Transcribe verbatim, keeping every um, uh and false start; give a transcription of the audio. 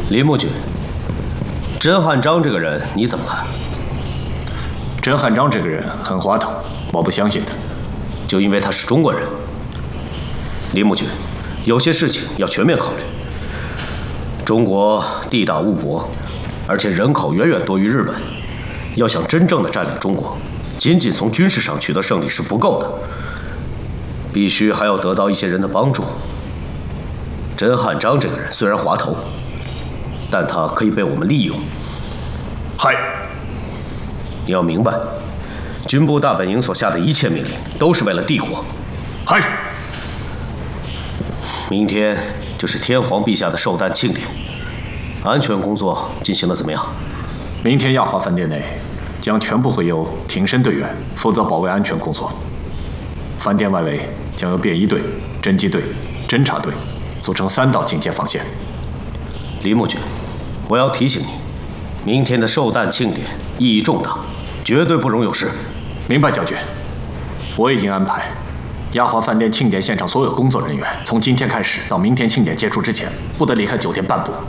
林木君，甄汉章这个人你怎么看？ 甄汉章这个人很滑头，我不相信他。 就因为他是中国人？林木君，有些事情要全面考虑。中国地大物博，而且人口远远多于日本，要想真正的占领中国，仅仅从军事上取得胜利是不够的，必须还要得到一些人的帮助。甄汉章这个人虽然滑头，但他可以被我们利用。 嗨， 你要明白，军部大本营所下的一切命令都是为了帝国。 嗨， 明天就是天皇陛下的寿诞庆典，安全工作进行得怎么样？ 明天亚华饭店内将全部会由挺身队员负责保卫安全工作，饭店外围将由便衣队、侦缉队、侦察队组成三道警戒防线。 林木君，我要提醒你，明天的寿诞庆典意义重大，绝对不容有失。 明白，将军。我已经安排亚华饭店庆典现场所有工作人员，从今天开始到明天庆典结束之前，不得离开酒店半步。